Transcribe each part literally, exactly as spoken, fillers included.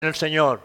en el Señor.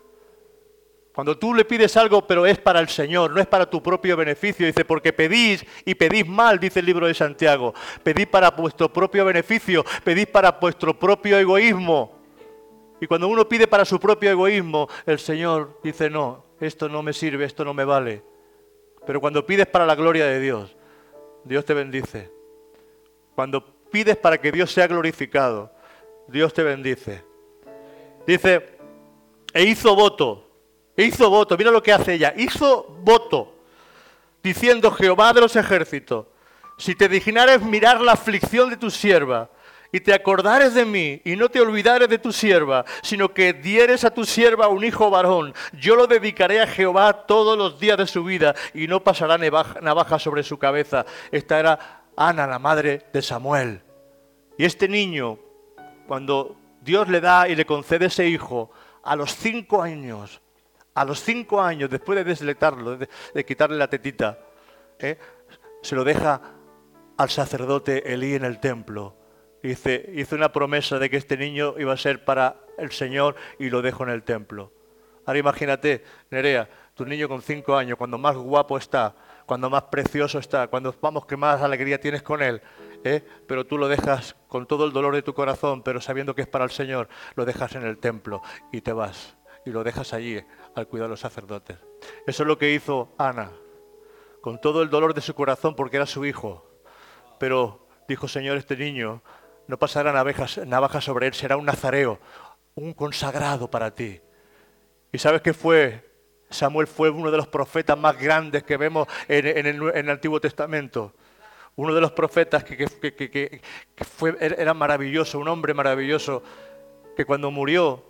Cuando tú le pides algo, pero es para el Señor, no es para tu propio beneficio. Dice, porque pedís y pedís mal, dice el libro de Santiago. Pedís para vuestro propio beneficio, pedís para vuestro propio egoísmo. Y cuando uno pide para su propio egoísmo, el Señor dice, no, esto no me sirve, esto no me vale. Pero cuando pides para la gloria de Dios, Dios te bendice. Cuando pides para que Dios sea glorificado, Dios te bendice. Dice, e hizo voto. E hizo voto, mira lo que hace ella, hizo voto, diciendo Jehová de los ejércitos, si te dignares mirar la aflicción de tu sierva, y te acordares de mí, y no te olvidares de tu sierva, sino que dieres a tu sierva un hijo varón, yo lo dedicaré a Jehová todos los días de su vida, y no pasará navaja sobre su cabeza. Esta era Ana, la madre de Samuel. Y este niño, cuando Dios le da y le concede ese hijo, a los cinco años, A los cinco años, después de desletarlo, de, de quitarle la tetita, ¿eh? se lo deja al sacerdote Elí en el templo. Dice, hizo una promesa de que este niño iba a ser para el Señor y lo dejo en el templo. Ahora imagínate, Nerea, tu niño con cinco años, cuando más guapo está, cuando más precioso está, cuando vamos que más alegría tienes con él, ¿eh? pero tú lo dejas con todo el dolor de tu corazón, pero sabiendo que es para el Señor, lo dejas en el templo y te vas. Y lo dejas allí al cuidado de los sacerdotes. Eso es lo que hizo Ana, con todo el dolor de su corazón porque era su hijo. Pero dijo, Señor, este niño no pasará navajas, navajas sobre él, será un nazareo, un consagrado para ti. ¿Y sabes qué fue? Samuel fue uno de los profetas más grandes que vemos en, en, el, en el Antiguo Testamento. Uno de los profetas que, que, que, que, que fue, era maravilloso, un hombre maravilloso, que cuando murió,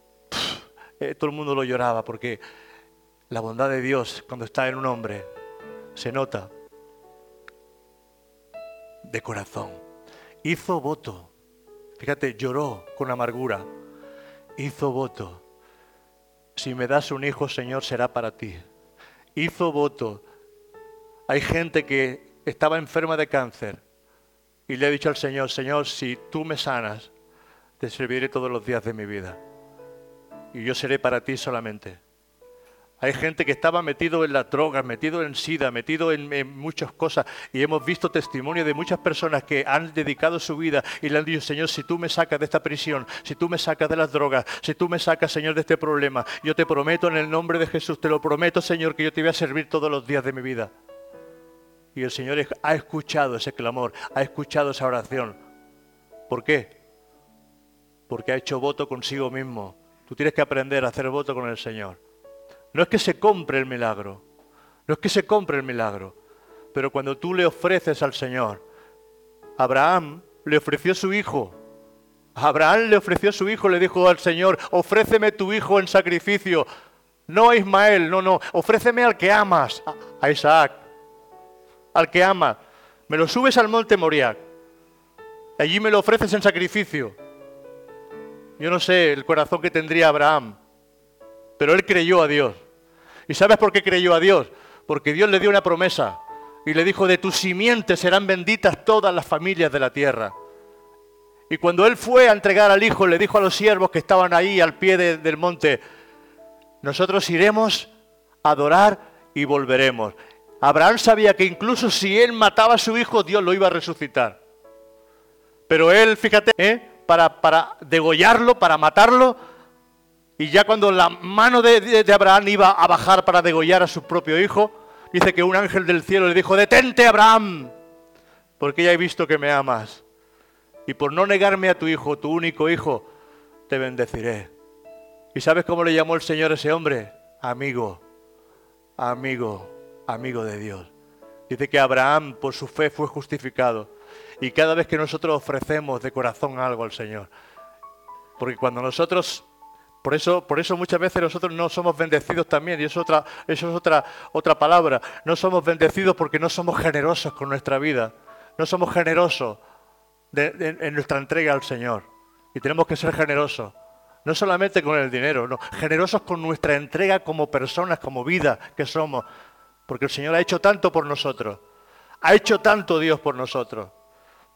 Eh, todo el mundo lo lloraba porque la bondad de Dios cuando está en un hombre se nota de corazón. Hizo voto, fíjate, lloró con amargura. Hizo voto, si me das un hijo, Señor, será para ti. Hizo voto. Hay gente que estaba enferma de cáncer y le ha dicho al Señor, Señor, si tú me sanas, te serviré todos los días de mi vida. Y yo seré para ti solamente. Hay gente que estaba metido en las drogas, metido en SIDA, metido en, en muchas cosas. Y hemos visto testimonio de muchas personas que han dedicado su vida y le han dicho, Señor, si tú me sacas de esta prisión, si tú me sacas de las drogas, si tú me sacas, Señor, de este problema, yo te prometo en el nombre de Jesús, te lo prometo, Señor, que yo te voy a servir todos los días de mi vida. Y el Señor ha escuchado ese clamor, ha escuchado esa oración. ¿Por qué? Porque ha hecho voto consigo mismo. Tú tienes que aprender a hacer voto con el Señor. No es que se compre el milagro, no es que se compre el milagro, pero cuando tú le ofreces al Señor, Abraham le ofreció su hijo, Abraham le ofreció su hijo, le dijo al Señor, ofréceme tu hijo en sacrificio, no a Ismael, no, no, ofréceme al que amas, a Isaac, al que amas, me lo subes al monte Moriah, allí me lo ofreces en sacrificio. Yo no sé el corazón que tendría Abraham, pero él creyó a Dios. ¿Y sabes por qué creyó a Dios? Porque Dios le dio una promesa y le dijo, de tu simiente serán benditas todas las familias de la tierra. Y cuando él fue a entregar al hijo, le dijo a los siervos que estaban ahí al pie de, del monte, nosotros iremos a adorar y volveremos. Abraham sabía que incluso si él mataba a su hijo, Dios lo iba a resucitar. Pero él, fíjate, ¿eh? Para, para degollarlo, para matarlo, y ya cuando la mano de, de, de Abraham iba a bajar para degollar a su propio hijo, dice que un ángel del cielo le dijo, detente, Abraham, porque ya he visto que me amas, y por no negarme a tu hijo, tu único hijo, te bendeciré. ¿Y sabes cómo le llamó el Señor a ese hombre? Amigo, amigo, amigo de Dios. Dice que Abraham por su fe fue justificado. Y cada vez que nosotros ofrecemos de corazón algo al Señor, porque cuando nosotros, por eso, por eso muchas veces nosotros no somos bendecidos también, y eso es otra, eso es otra, otra palabra, no somos bendecidos porque no somos generosos con nuestra vida, no somos generosos de, de, en nuestra entrega al Señor, y tenemos que ser generosos, no solamente con el dinero, no, generosos con nuestra entrega como personas, como vida que somos, porque el Señor ha hecho tanto por nosotros, ha hecho tanto Dios por nosotros.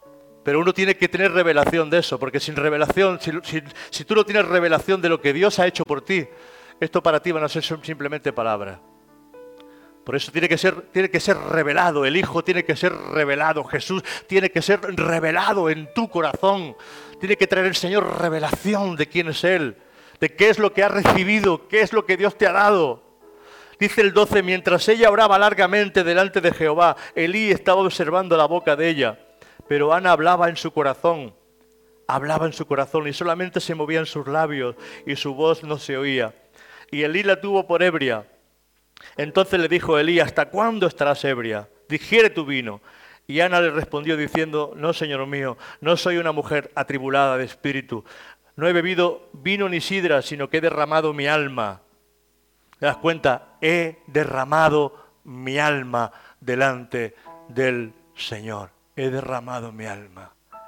Pero uno tiene que tener revelación de eso, porque sin revelación, si, si, si tú no tienes revelación de lo que Dios ha hecho por ti, esto para ti van a ser simplemente palabras. Por eso tiene que ser, tiene que ser revelado, el Hijo tiene que ser revelado, Jesús tiene que ser revelado en tu corazón. Tiene que traer el Señor revelación de quién es Él, de qué es lo que ha recibido, qué es lo que Dios te ha dado. Dice el doce, mientras ella oraba largamente delante de Jehová, Elí estaba observando la boca de ella, pero Ana hablaba en su corazón, hablaba en su corazón y solamente se movían sus labios y su voz no se oía. Y Elí la tuvo por ebria. Entonces le dijo Elí, ¿hasta cuándo estarás ebria? Digiere tu vino. Y Ana le respondió diciendo, no, señor mío, no soy una mujer atribulada de espíritu. No he bebido vino ni sidra, sino que he derramado mi alma. ¿Te das cuenta? He derramado mi alma delante del Señor. He derramado mi alma.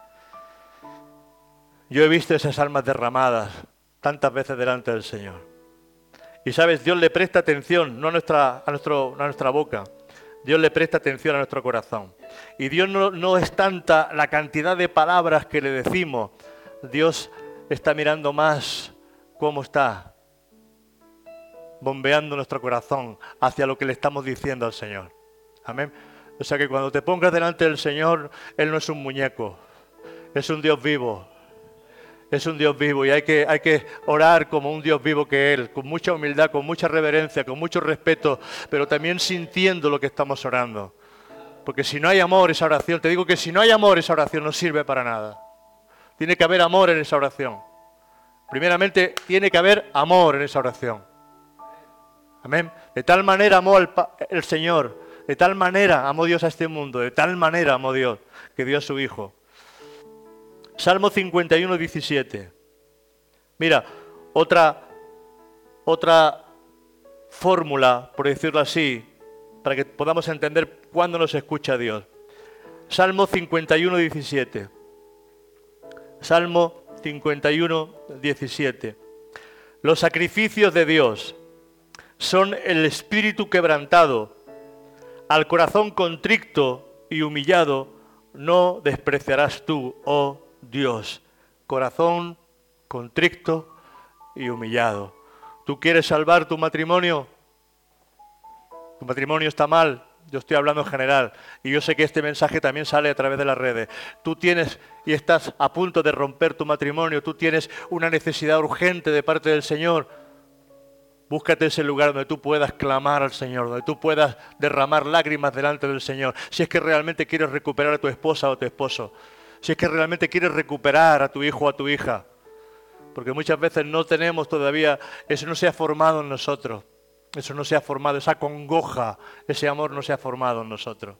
Yo he visto esas almas derramadas tantas veces delante del Señor. Y sabes, Dios le presta atención, no a nuestra, a nuestro, a nuestra boca. Dios le presta atención a nuestro corazón. Y Dios no, no es tanta la cantidad de palabras que le decimos. Dios está mirando más cómo está bombeando nuestro corazón hacia lo que le estamos diciendo al Señor. Amén. O sea que cuando te pongas delante del Señor, Él no es un muñeco, es un Dios vivo. Es un Dios vivo y hay que, hay que orar como un Dios vivo que Él, con mucha humildad, con mucha reverencia, con mucho respeto, pero también sintiendo lo que estamos orando. Porque si no hay amor, esa oración, te digo que si no hay amor, esa oración no sirve para nada. Tiene que haber amor en esa oración. Primeramente, tiene que haber amor en esa oración. Amén. De tal manera amó el, el Señor, de tal manera amó Dios a este mundo, de tal manera amó Dios, que dio a su Hijo. Salmo cincuenta y uno, diecisiete. Mira, otra, otra fórmula, por decirlo así, para que podamos entender cuándo nos escucha Dios. Salmo cincuenta y uno, diecisiete. Salmo cincuenta y uno, diecisiete. Los sacrificios de Dios son el espíritu quebrantado. Al corazón contrito y humillado no despreciarás tú, oh Dios. Corazón contrito y humillado. ¿Tú quieres salvar tu matrimonio? ¿Tu matrimonio está mal? Yo estoy hablando en general. Y yo sé que este mensaje también sale a través de las redes. Tú tienes y estás a punto de romper tu matrimonio. Tú tienes una necesidad urgente de parte del Señor. Búscate ese lugar donde tú puedas clamar al Señor, donde tú puedas derramar lágrimas delante del Señor. Si es que realmente quieres recuperar a tu esposa o a tu esposo. Si es que realmente quieres recuperar a tu hijo o a tu hija. Porque muchas veces no tenemos todavía, eso no se ha formado en nosotros. Eso no se ha formado, esa congoja, ese amor no se ha formado en nosotros.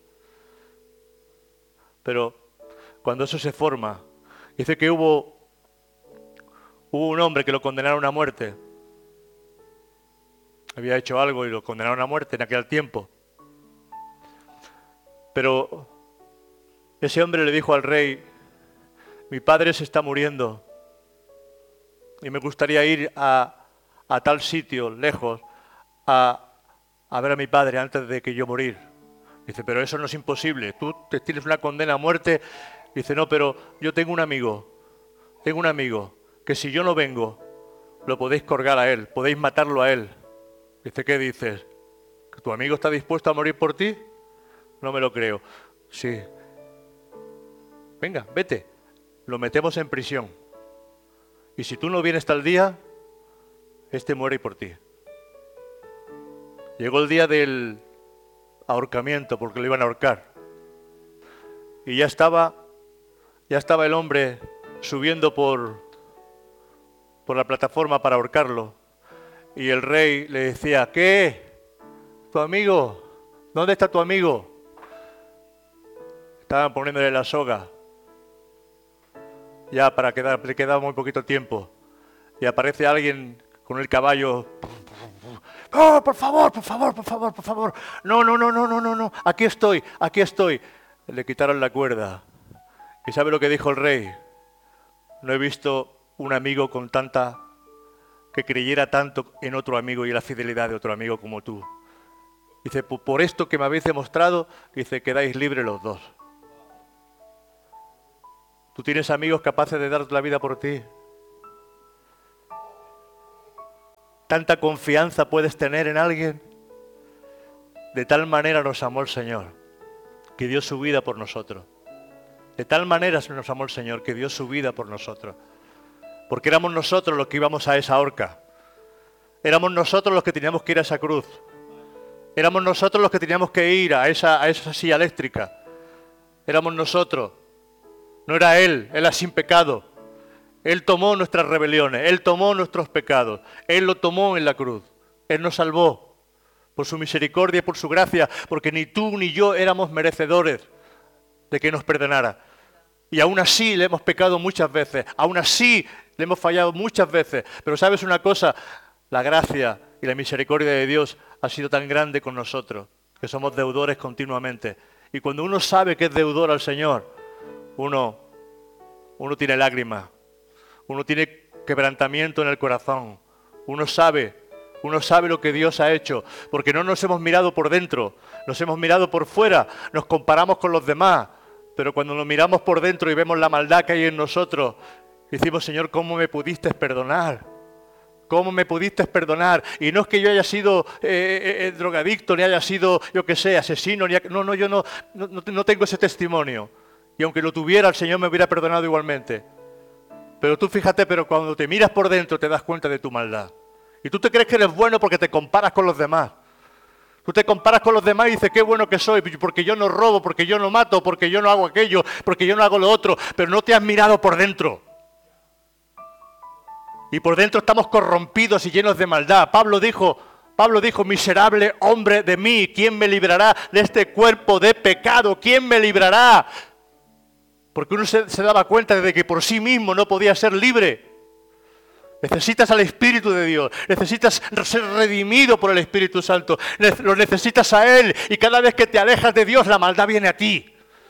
Pero cuando eso se forma, dice que hubo, hubo un hombre que lo condenaron a muerte. Había hecho algo y lo condenaron a muerte en aquel tiempo. Pero ese hombre le dijo al rey, mi padre se está muriendo y me gustaría ir a, a tal sitio, lejos, a, a ver a mi padre antes de que yo morir. Dice, pero eso no es imposible, tú te tienes una condena a muerte. Dice, no, pero yo tengo un amigo, tengo un amigo, que si yo no vengo, lo podéis colgar a él, podéis matarlo a él. Dice, ¿qué dices? ¿Que tu amigo está dispuesto a morir por ti? No me lo creo. Sí. Venga, vete. Lo metemos en prisión. Y si tú no vienes tal día, este muere por ti. Llegó el día del ahorcamiento, porque lo iban a ahorcar. Y ya estaba, ya estaba el hombre subiendo por, por la plataforma para ahorcarlo. Y el rey le decía, ¿qué? ¿Tu amigo? ¿Dónde está tu amigo? Estaban poniéndole la soga. Ya para quedar, le quedaba muy poquito tiempo. Y aparece alguien con el caballo. ¡Oh, por favor, por favor, por favor, por favor! No, no, no, no, no, no, no. Aquí estoy, aquí estoy. Le quitaron la cuerda. ¿Y sabe lo que dijo el rey? No he visto un amigo con tanta... que creyera tanto en otro amigo y en la fidelidad de otro amigo como tú. Dice, por esto que me habéis demostrado, dice, quedáis libres los dos. Tú tienes amigos capaces de dar la vida por ti. Tanta confianza puedes tener en alguien. De tal manera nos amó el Señor, que dio su vida por nosotros. De tal manera nos amó el Señor, que dio su vida por nosotros. Porque éramos nosotros los que íbamos a esa horca. Éramos nosotros los que teníamos que ir a esa cruz. Éramos nosotros los que teníamos que ir a esa, a esa silla eléctrica. Éramos nosotros. No era Él, Él era sin pecado. Él tomó nuestras rebeliones, Él tomó nuestros pecados. Él lo tomó en la cruz. Él nos salvó. Por su misericordia y por su gracia, porque ni tú ni yo éramos merecedores de que nos perdonara. Y aún así le hemos pecado muchas veces, aún así le hemos fallado muchas veces. Pero ¿sabes una cosa? La gracia y la misericordia de Dios ha sido tan grande con nosotros, que somos deudores continuamente. Y cuando uno sabe que es deudor al Señor, uno, uno tiene lágrimas, uno tiene quebrantamiento en el corazón, uno sabe... Uno sabe lo que Dios ha hecho, porque no nos hemos mirado por dentro, nos hemos mirado por fuera, nos comparamos con los demás, pero cuando nos miramos por dentro y vemos la maldad que hay en nosotros, decimos, Señor, ¿cómo me pudiste perdonar? ¿Cómo me pudiste perdonar? Y no es que yo haya sido eh, eh, drogadicto, ni haya sido, yo qué sé, asesino, ni ha... no, no, yo no, no, no tengo ese testimonio. Y aunque lo tuviera, el Señor me hubiera perdonado igualmente. Pero tú fíjate, pero cuando te miras por dentro te das cuenta de tu maldad. Y tú te crees que eres bueno porque te comparas con los demás. Tú te comparas con los demás y dices, qué bueno que soy, porque yo no robo, porque yo no mato, porque yo no hago aquello, porque yo no hago lo otro, pero no te has mirado por dentro. Y por dentro estamos corrompidos y llenos de maldad. Pablo dijo, Pablo dijo, miserable hombre de mí, ¿quién me librará de este cuerpo de pecado? ¿Quién me librará? Porque uno se, se daba cuenta de que por sí mismo no podía ser libre. Necesitas al Espíritu de Dios, necesitas ser redimido por el Espíritu Santo, lo necesitas a Él y cada vez que te alejas de Dios la maldad viene a ti.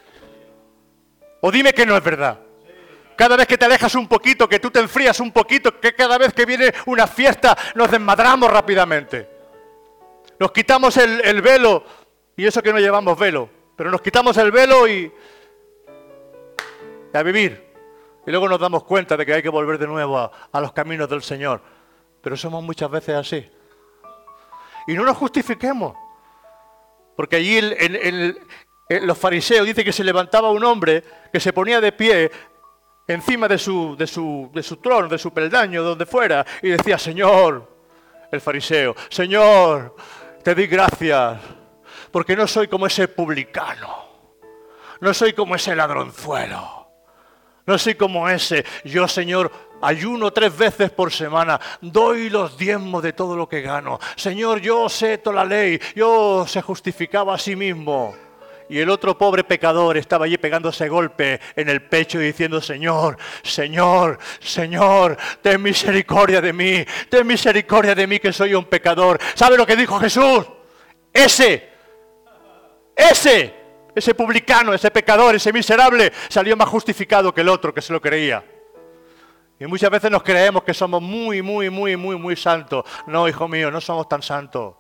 O dime que no es verdad. Cada vez que te alejas un poquito, que tú te enfrías un poquito, que cada vez que viene una fiesta nos desmadramos rápidamente. Nos quitamos el, el velo, y eso que no llevamos velo, pero nos quitamos el velo y, y a vivir. Y luego nos damos cuenta de que hay que volver de nuevo a, a los caminos del Señor. Pero somos muchas veces así. Y no nos justifiquemos. Porque allí el, el, el, el, los fariseos dicen que se levantaba un hombre que se ponía de pie encima de su, de su, de su trono, de su peldaño, donde fuera, y decía, Señor, el fariseo, Señor, te doy gracias, porque no soy como ese publicano, no soy como ese ladronzuelo. No soy como ese. Yo, Señor, ayuno tres veces por semana. Doy los diezmos de todo lo que gano. Señor, yo sé toda la ley. Yo se justificaba a sí mismo. Y el otro pobre pecador estaba allí pegándose golpe en el pecho y diciendo, Señor, Señor, Señor, ten misericordia de mí. Ten misericordia de mí que soy un pecador. ¿Sabe lo que dijo Jesús? Ese, ese. Ese publicano, ese pecador, ese miserable, salió más justificado que el otro que se lo creía. Y muchas veces nos creemos que somos muy, muy, muy, muy, muy santos. No, hijo mío, no somos tan santos.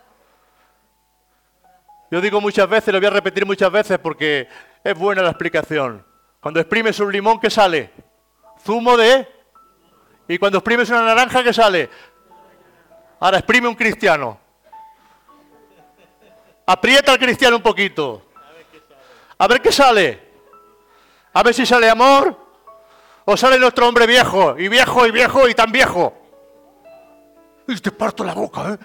Yo digo muchas veces, lo voy a repetir muchas veces porque es buena la explicación. Cuando exprimes un limón, ¿qué sale? Zumo de... Y cuando exprimes una naranja, ¿qué sale? Ahora exprime un cristiano. Aprieta al cristiano un poquito. A ver qué sale. A ver si sale amor o sale nuestro hombre viejo, y viejo, y viejo, y tan viejo. Y te parto la boca, ¿eh?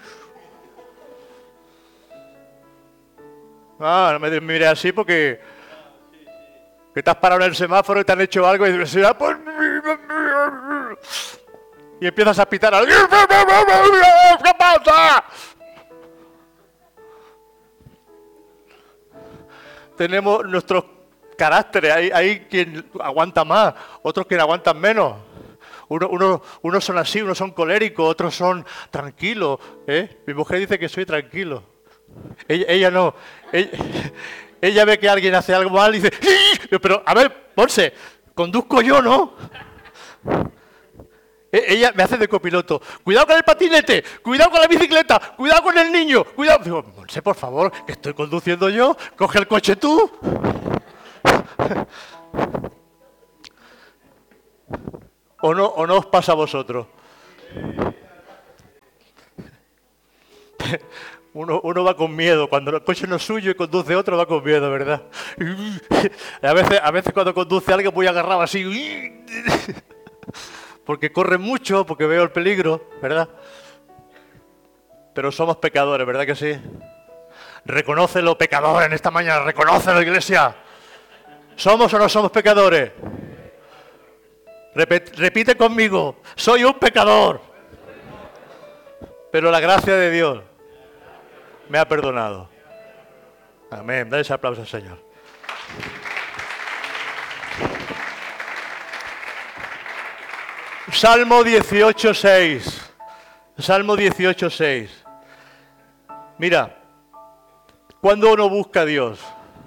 Ah, no me mires así porque que te has parado en el semáforo y te han hecho algo y dices, ah, pues... y empiezas a pitar al... ¿Qué pasa? Tenemos nuestros caracteres, hay, hay quien aguanta más, otros quien aguantan menos. Uno, uno, unos son así, unos son coléricos, otros son tranquilos. ¿eh? Mi mujer dice que soy tranquilo. Ella, ella no. Ella, ella ve que alguien hace algo mal y dice, ¡sí! Pero a ver, Ponce, conduzco yo, ¿no? Ella me hace de copiloto. Cuidado con el patinete, cuidado con la bicicleta, cuidado con el niño, cuidado. Digo, Monse, por favor, que estoy conduciendo yo, coge el coche tú. ¿O no, o no os pasa a vosotros? Uno, uno va con miedo, cuando el coche no es suyo y conduce otro va con miedo, ¿verdad? A veces, a veces cuando conduce alguien voy agarrado así, porque corre mucho, porque veo el peligro, ¿verdad? Pero somos pecadores, ¿verdad que sí? Reconócelo, pecador, en esta mañana, reconócelo, iglesia. ¿Somos o no somos pecadores? Repite, repite conmigo, soy un pecador. Pero la gracia de Dios me ha perdonado. Amén. Dale ese aplauso al Señor. Salmo dieciocho, seis. Salmo dieciocho, seis. Mira, cuando uno busca a Dios,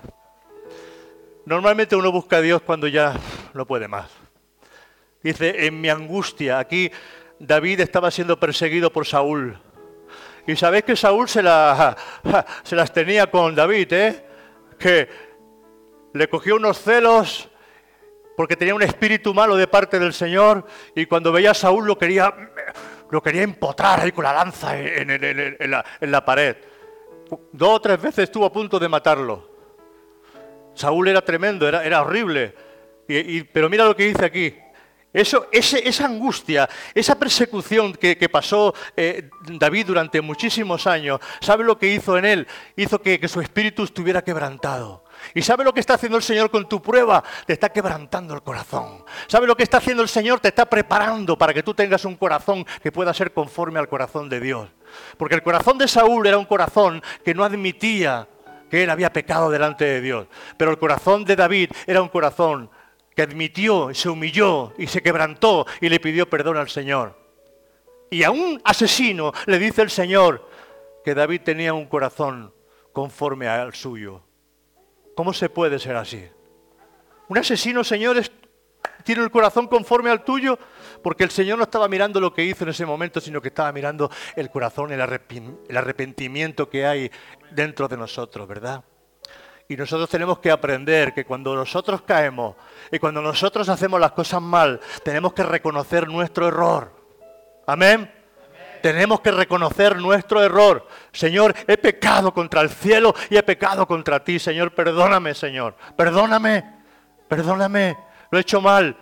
normalmente uno busca a Dios cuando ya no puede más. Dice, en mi angustia, aquí David estaba siendo perseguido por Saúl. Y sabéis que Saúl se, la, se las tenía con David, ¿eh? Que le cogió unos celos porque tenía un espíritu malo de parte del Señor y cuando veía a Saúl lo quería, lo quería empotrar ahí con la lanza en, en, en, en, la, en la pared. Dos o tres veces estuvo a punto de matarlo. Saúl era tremendo, era, era horrible. Y, y, pero mira lo que dice aquí. Eso, ese, esa angustia, esa persecución que, que pasó eh, David durante muchísimos años, ¿sabe lo que hizo en él? Hizo que, que su espíritu estuviera quebrantado. ¿Y sabe lo que está haciendo el Señor con tu prueba? Te está quebrantando el corazón. ¿Sabe lo que está haciendo el Señor? Te está preparando para que tú tengas un corazón que pueda ser conforme al corazón de Dios. Porque el corazón de Saúl era un corazón que no admitía que él había pecado delante de Dios. Pero el corazón de David era un corazón que admitió, se humilló y se quebrantó y le pidió perdón al Señor. Y a un asesino le dice el Señor que David tenía un corazón conforme al suyo. ¿Cómo se puede ser así? Un asesino, señores, tiene el corazón conforme al tuyo, porque el Señor no estaba mirando lo que hizo en ese momento, sino que estaba mirando el corazón, el arrepentimiento que hay dentro de nosotros, ¿verdad? Y nosotros tenemos que aprender que cuando nosotros caemos y cuando nosotros hacemos las cosas mal, tenemos que reconocer nuestro error. ¿Amén? Tenemos que reconocer nuestro error. Señor, he pecado contra el cielo y he pecado contra ti. Señor, perdóname, Señor. Perdóname, perdóname. Lo he hecho mal.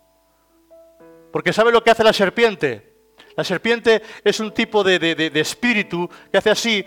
Porque ¿sabe lo que hace la serpiente? La serpiente es un tipo de, de, de, de espíritu que hace así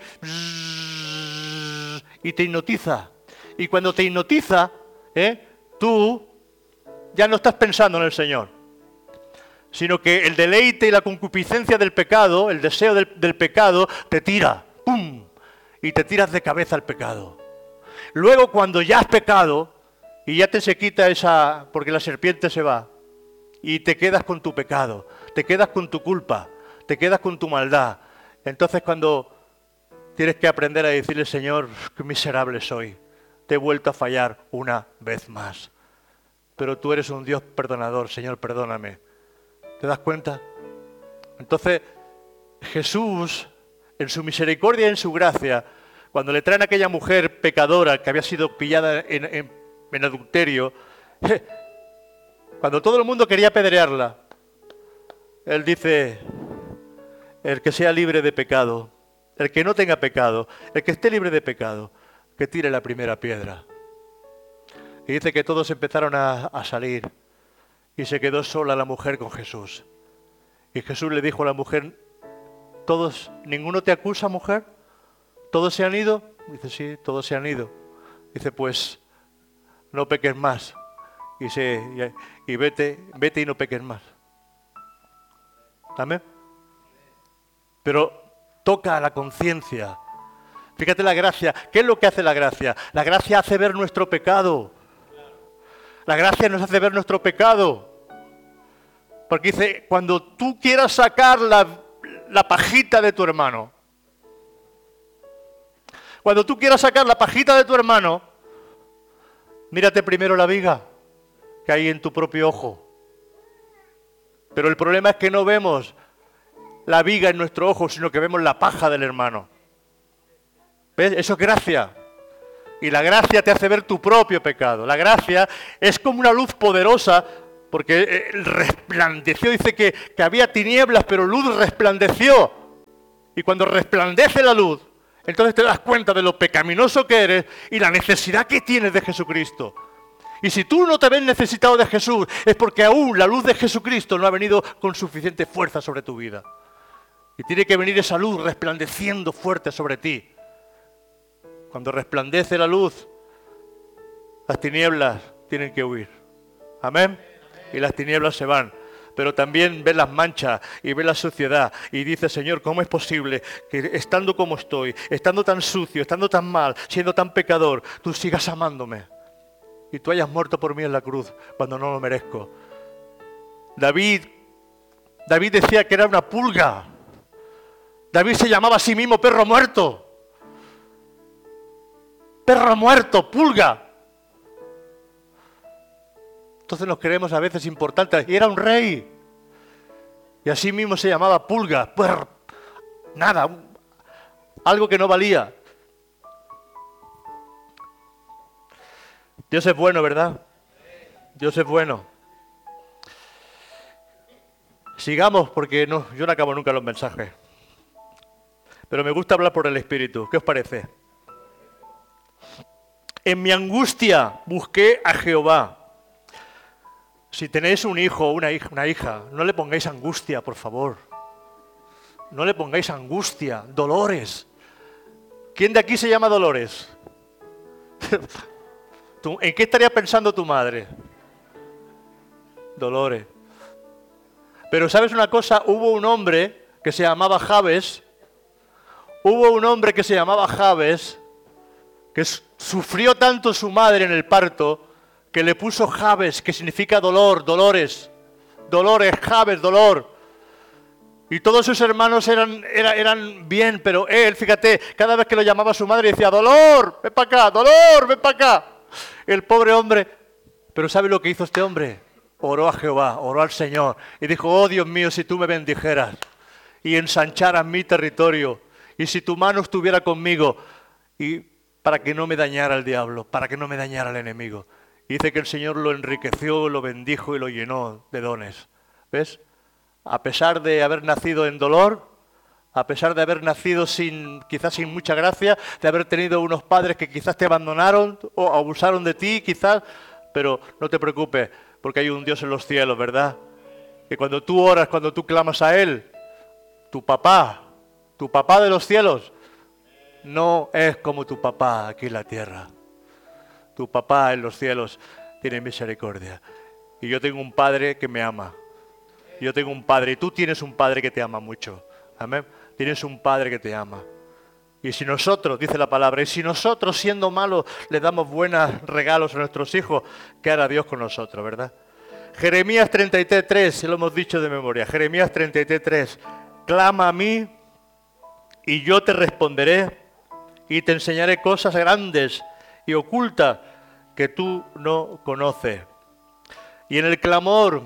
y te hipnotiza. Y cuando te hipnotiza, ¿eh? tú ya no estás pensando en el Señor. Sino que el deleite y la concupiscencia del pecado, el deseo del, del pecado, te tira, ¡pum! Y te tiras de cabeza al pecado. Luego cuando ya has pecado, y ya te se quita esa, porque la serpiente se va, y te quedas con tu pecado, te quedas con tu culpa, te quedas con tu maldad. Entonces cuando tienes que aprender a decirle, Señor, qué miserable soy, te he vuelto a fallar una vez más. Pero tú eres un Dios perdonador, Señor, perdóname. ¿Te das cuenta? Entonces, Jesús, en su misericordia y en su gracia, cuando le traen a aquella mujer pecadora que había sido pillada en, en, en adulterio, cuando todo el mundo quería apedrearla, Él dice, el que sea libre de pecado, el que no tenga pecado, el que esté libre de pecado, que tire la primera piedra. Y dice que todos empezaron a, a salir. Y se quedó sola la mujer con Jesús. Y Jesús le dijo a la mujer, ¿todos, ninguno te acusa, mujer? ¿Todos se han ido? Dice, sí, todos se han ido. Dice, pues, no peques más. Y, se, y, y vete, vete y no peques más. ¿Amén? Pero toca a la conciencia. Fíjate la gracia. ¿Qué es lo que hace la gracia? La gracia hace ver nuestro pecado. La gracia nos hace ver nuestro pecado. Porque dice, cuando tú quieras sacar la, la pajita de tu hermano, cuando tú quieras sacar la pajita de tu hermano, mírate primero la viga que hay en tu propio ojo. Pero el problema es que no vemos la viga en nuestro ojo, sino que vemos la paja del hermano. ¿Ves? Eso es gracia. Y la gracia te hace ver tu propio pecado. La gracia es como una luz poderosa, Porque resplandeció, dice que, que había tinieblas, pero luz resplandeció. Y cuando resplandece la luz, entonces te das cuenta de lo pecaminoso que eres y la necesidad que tienes de Jesucristo. Y si tú no te ves necesitado de Jesús, es porque aún la luz de Jesucristo no ha venido con suficiente fuerza sobre tu vida. Y tiene que venir esa luz resplandeciendo fuerte sobre ti. Cuando resplandece la luz, las tinieblas tienen que huir. Amén. Y las tinieblas se van. Pero también ve las manchas y ve la suciedad y dice, Señor, ¿cómo es posible que estando como estoy, estando tan sucio, estando tan mal, siendo tan pecador, tú sigas amándome? Y tú hayas muerto por mí en la cruz cuando no lo merezco. David, David decía que era una pulga. David se llamaba a sí mismo perro muerto. Perro muerto, pulga. Entonces nos creemos a veces importantes. Y era un rey. Y así mismo se llamaba pulga. Pues nada. Algo que no valía. Dios es bueno, ¿verdad? Dios es bueno. Sigamos porque no, yo no acabo nunca los mensajes. Pero me gusta hablar por el Espíritu. ¿Qué os parece? En mi angustia busqué a Jehová. Si tenéis un hijo o una hija, una hija, no le pongáis angustia, por favor. No le pongáis angustia, Dolores. ¿Quién de aquí se llama Dolores? ¿En qué estaría pensando tu madre? Dolores. Pero ¿sabes una cosa? Hubo un hombre que se llamaba Jabes. Hubo un hombre que se llamaba Jabes que sufrió tanto su madre en el parto que le puso Jabes, que significa dolor, dolores, dolores, Jabes, dolor. Y todos sus hermanos eran, eran, eran bien, pero él, fíjate, cada vez que lo llamaba a su madre decía, dolor, ven para acá, dolor, ven para acá. El pobre hombre, pero ¿sabe lo que hizo este hombre? Oró a Jehová, oró al Señor y dijo, oh Dios mío, si tú me bendijeras y ensancharas mi territorio y si tu mano estuviera conmigo y para que no me dañara el diablo, para que no me dañara el enemigo. Y dice que el Señor lo enriqueció, lo bendijo y lo llenó de dones. ¿Ves? A pesar de haber nacido en dolor, a pesar de haber nacido sin, quizás sin mucha gracia, de haber tenido unos padres que quizás te abandonaron o abusaron de ti, quizás, pero no te preocupes, porque hay un Dios en los cielos, ¿verdad? Que cuando tú oras, cuando tú clamas a Él, tu papá, tu papá de los cielos, no es como tu papá aquí en la tierra. Tu papá en los cielos tiene misericordia. Y yo tengo un padre que me ama. Yo tengo un padre y tú tienes un padre que te ama mucho. Amén. Tienes un padre que te ama. Y si nosotros, dice la palabra, y si nosotros siendo malos le damos buenos regalos a nuestros hijos, ¿qué hará Dios con nosotros, verdad? Jeremías treinta y tres, se lo hemos dicho de memoria. Jeremías treinta y tres. Clama a mí y yo te responderé y te enseñaré cosas grandes y ocultas que tú no conoces. Y en el clamor,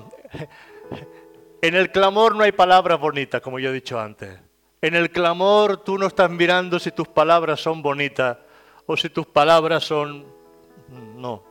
en el clamor no hay palabras bonitas, como yo he dicho antes. En el clamor tú no estás mirando si tus palabras son bonitas o si tus palabras son... No.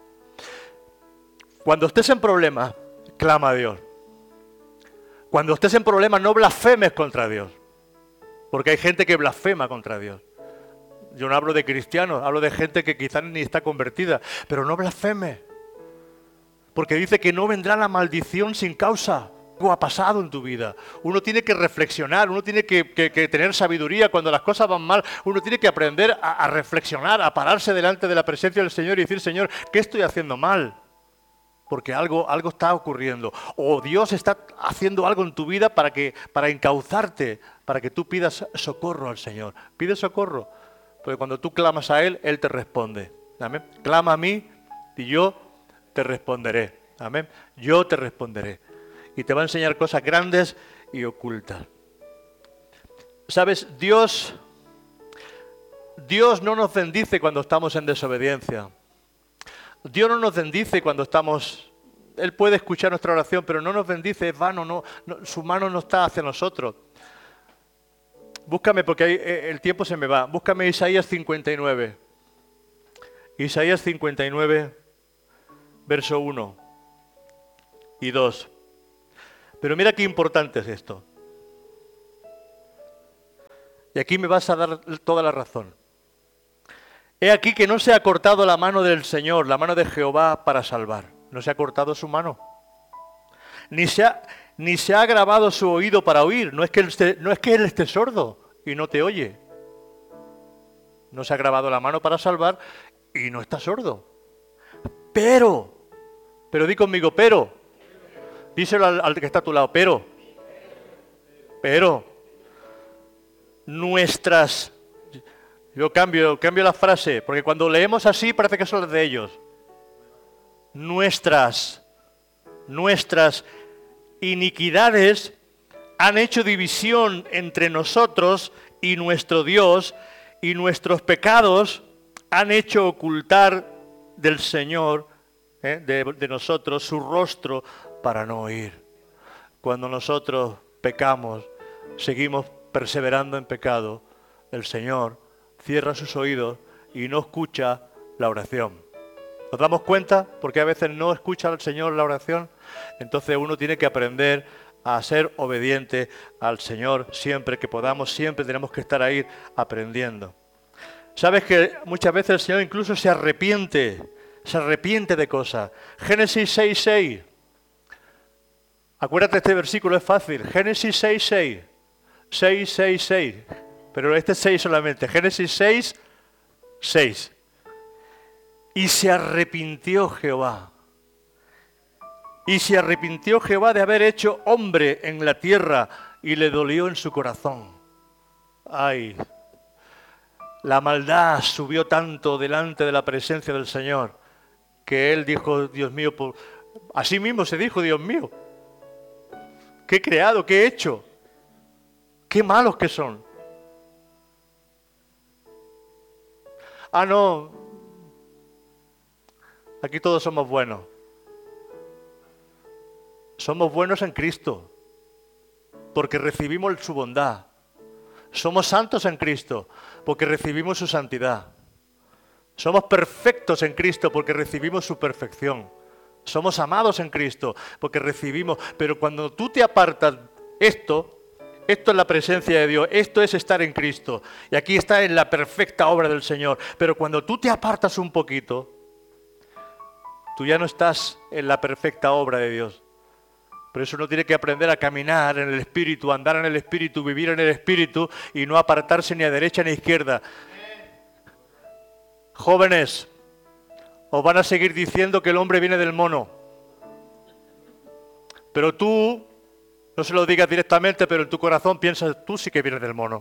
Cuando estés en problemas, clama a Dios. Cuando estés en problemas, no blasfemes contra Dios. Porque hay gente que blasfema contra Dios. Yo no hablo de cristianos, hablo de gente que quizás ni está convertida. Pero no blasfeme. Porque dice que no vendrá la maldición sin causa. Algo ha pasado en tu vida. Uno tiene que reflexionar, uno tiene que, que, que tener sabiduría. Cuando las cosas van mal, uno tiene que aprender a, a reflexionar, a pararse delante de la presencia del Señor y decir, Señor, ¿qué estoy haciendo mal? Porque algo, algo está ocurriendo. O Dios está haciendo algo en tu vida para, que, para encauzarte, para que tú pidas socorro al Señor. Pide socorro. Porque cuando tú clamas a Él, Él te responde. Amén. Clama a mí y yo te responderé. Amén. Yo te responderé. Y te va a enseñar cosas grandes y ocultas. ¿Sabes? Dios, Dios no nos bendice cuando estamos en desobediencia. Dios no nos bendice cuando estamos... Él puede escuchar nuestra oración, pero no nos bendice, es vano, no, no, su mano no está hacia nosotros. Búscame, porque ahí, el tiempo se me va. Búscame Isaías cincuenta y nueve. Isaías cincuenta y nueve, verso uno. y dos. Pero mira qué importante es esto. Y aquí me vas a dar toda la razón. He aquí que no se ha cortado la mano del Señor, la mano de Jehová para salvar. No se ha cortado su mano. Ni se ha, ni se ha agravado su oído para oír. No es que él esté, no es que él esté sordo y no te oye. No se ha agravado la mano para salvar y no está sordo. Pero, pero di conmigo, pero. Díselo al, al que está a tu lado, pero. Pero. Nuestras... Yo cambio, cambio la frase, porque cuando leemos así parece que son las de ellos. Nuestras, nuestras iniquidades han hecho división entre nosotros y nuestro Dios, y nuestros pecados han hecho ocultar del Señor, ¿eh? de, de nosotros, su rostro para no oír. Cuando nosotros pecamos, seguimos perseverando en pecado, el Señor cierra sus oídos y no escucha la oración. ¿Nos damos cuenta? Porque a veces no escucha al Señor la oración. Entonces uno tiene que aprender a ser obediente al Señor siempre que podamos, siempre tenemos que estar ahí aprendiendo. ¿Sabes que muchas veces el Señor incluso se arrepiente, se arrepiente de cosas? Génesis seis seis. Acuérdate, este versículo es fácil. Génesis seis seis. seis seis seis. Pero este es seis solamente. Génesis seis seis. Y se arrepintió Jehová. Y se arrepintió Jehová de haber hecho hombre en la tierra y le dolió en su corazón. Ay, la maldad subió tanto delante de la presencia del Señor que él dijo, Dios mío, por... así mismo se dijo, Dios mío, ¿qué he creado? ¿Qué he hecho? ¡Qué malos que son! Ah, no, aquí todos somos buenos. Somos buenos en Cristo, porque recibimos su bondad. Somos santos en Cristo, porque recibimos su santidad. Somos perfectos en Cristo, porque recibimos su perfección. Somos amados en Cristo, porque recibimos... Pero cuando tú te apartas, esto... Esto es la presencia de Dios, esto es estar en Cristo. Y aquí está en la perfecta obra del Señor. Pero cuando tú te apartas un poquito, tú ya no estás en la perfecta obra de Dios. Por eso uno tiene que aprender a caminar en el Espíritu, andar en el Espíritu, vivir en el Espíritu y no apartarse ni a derecha ni a izquierda. Jóvenes, os van a seguir diciendo que el hombre viene del mono. Pero tú... No se lo digas directamente, pero en tu corazón piensas, tú sí que vienes del mono.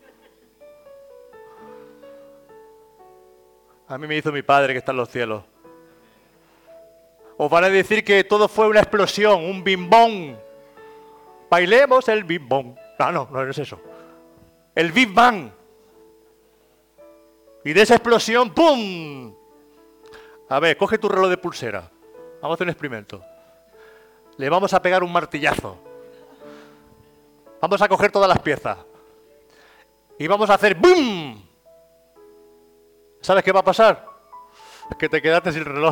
A mí me hizo mi padre que está en los cielos. Os van a decir que todo fue una explosión, un bimbón. Bailemos el bimbón. No, no, no es eso. El Big Bang. Y de esa explosión, ¡pum! A ver, coge tu reloj de pulsera. Vamos a hacer un experimento. Le vamos a pegar un martillazo. Vamos a coger todas las piezas. Y vamos a hacer ¡boom! ¿Sabes qué va a pasar? Que te quedaste sin reloj.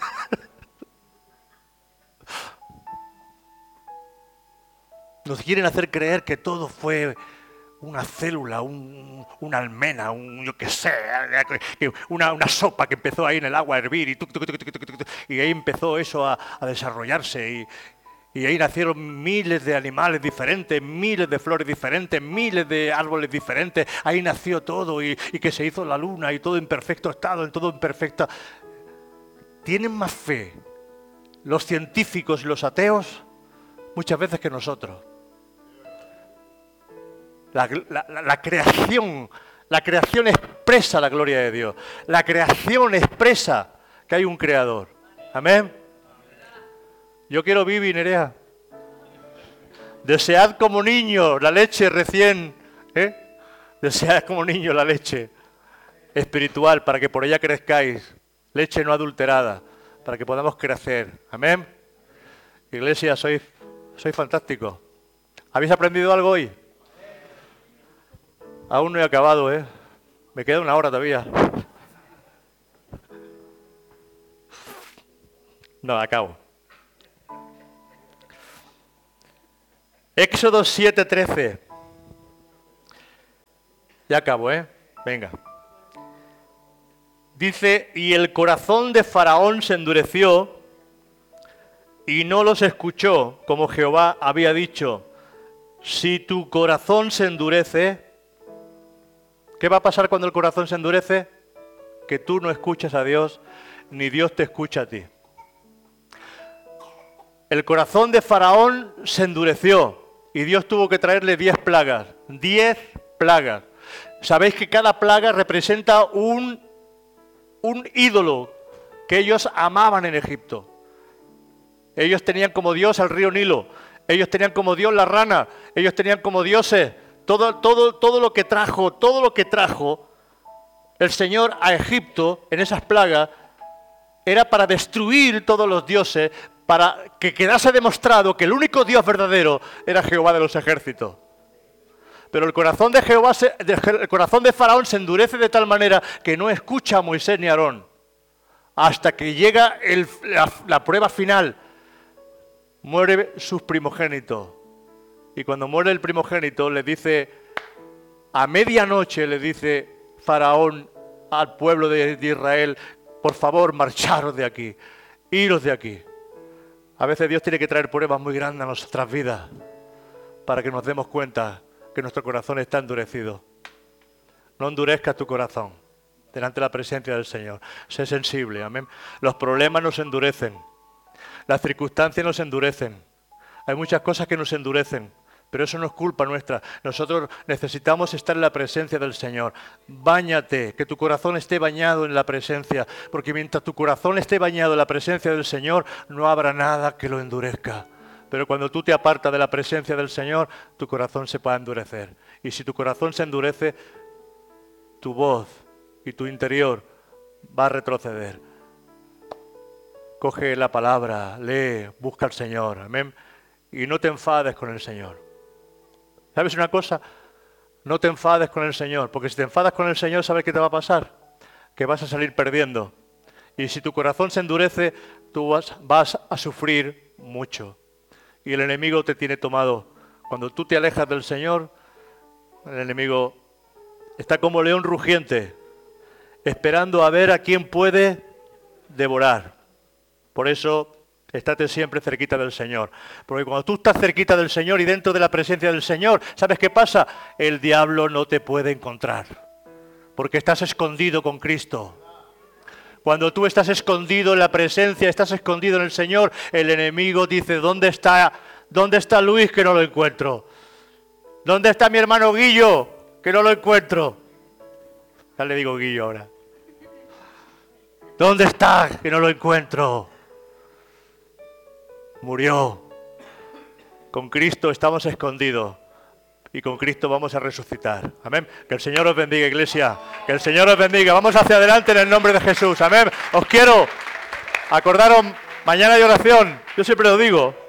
Nos quieren hacer creer que todo fue una célula, un, una almena, un yo qué sé, una, una sopa que empezó ahí en el agua a hervir y, tuc, tuc, tuc, tuc, tuc, tuc, y ahí empezó eso a, a desarrollarse y... Y ahí nacieron miles de animales diferentes, miles de flores diferentes, miles de árboles diferentes. Ahí nació todo y, y que se hizo la luna y todo en perfecto estado, en todo en perfecta... Tienen más fe los científicos y los ateos muchas veces que nosotros. La, la, la, la creación, la creación expresa la gloria de Dios. La creación expresa que hay un creador. Amén. Yo quiero vivir, Nerea. Desead como niño la leche recién, ¿eh? Desead como niño la leche espiritual para que por ella crezcáis. Leche no adulterada, para que podamos crecer. Amén. Iglesia, sois, sois fantásticos. ¿Habéis aprendido algo hoy? Aún no he acabado, ¿eh? Me queda una hora todavía. No, acabo. Éxodo siete, trece. Ya acabo, ¿eh? Venga. Dice, y el corazón de Faraón se endureció y no los escuchó, como Jehová había dicho. Si tu corazón se endurece, ¿qué va a pasar cuando el corazón se endurece? Que tú no escuchas a Dios, ni Dios te escucha a ti. El corazón de Faraón se endureció y Dios tuvo que traerle diez plagas. Diez plagas. Sabéis que cada plaga representa un, un ídolo que ellos amaban en Egipto. Ellos tenían como Dios al río Nilo. Ellos tenían como Dios la rana. Ellos tenían como dioses. Todo, todo, todo lo que trajo, todo lo que trajo el Señor a Egipto en esas plagas era para destruir todos los dioses, para que quedase demostrado que el único Dios verdadero era Jehová de los ejércitos. Pero el corazón de Jehová, se, de, el corazón de Faraón se endurece de tal manera que no escucha a Moisés ni a Aarón. Hasta que llega el, la, la prueba final. Muere sus primogénitos. Y cuando muere el primogénito le dice, a medianoche le dice Faraón al pueblo de, de Israel, por favor, marcharos de aquí, iros de aquí. A veces Dios tiene que traer pruebas muy grandes a nuestras vidas para que nos demos cuenta que nuestro corazón está endurecido. No endurezcas tu corazón delante de la presencia del Señor. Sé sensible, amén. Los problemas nos endurecen. Las circunstancias nos endurecen. Hay muchas cosas que nos endurecen, pero eso no es culpa nuestra. Nosotros necesitamos estar en la presencia del Señor. Báñate, que tu corazón esté bañado en la presencia, porque mientras tu corazón esté bañado en la presencia del Señor, no habrá nada que lo endurezca. Pero cuando tú te apartas de la presencia del Señor, tu corazón se va a endurecer. Y si tu corazón se endurece, tu voz y tu interior va a retroceder. Coge la palabra, lee, busca al Señor, amén. Y no te enfades con el Señor. ¿Sabes una cosa? No te enfades con el Señor, porque si te enfadas con el Señor, ¿sabes qué te va a pasar? Que vas a salir perdiendo. Y si tu corazón se endurece, tú vas, vas a sufrir mucho. Y el enemigo te tiene tomado. Cuando tú te alejas del Señor, el enemigo está como león rugiente, esperando a ver a quién puede devorar. Por eso, estate siempre cerquita del Señor. Porque cuando tú estás cerquita del Señor y dentro de la presencia del Señor, ¿sabes qué pasa? El diablo no te puede encontrar. Porque estás escondido con Cristo. Cuando tú estás escondido en la presencia, estás escondido en el Señor, el enemigo dice, ¿dónde está, dónde está Luis que no lo encuentro? ¿Dónde está mi hermano Guillo que no lo encuentro? Ya le digo Guillo ahora. ¿Dónde está que no lo encuentro? Murió. Con Cristo estamos escondidos y con Cristo vamos a resucitar. Amén. Que el Señor os bendiga, iglesia. Que el Señor os bendiga. Vamos hacia adelante en el nombre de Jesús. Amén. Os quiero. Acordaros, mañana hay oración. Yo siempre lo digo.